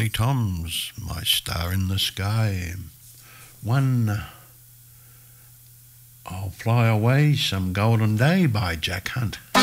Charlie Tom's My Star in the Sky. One, I'll Fly Away Some Golden Day by Jack Hunt.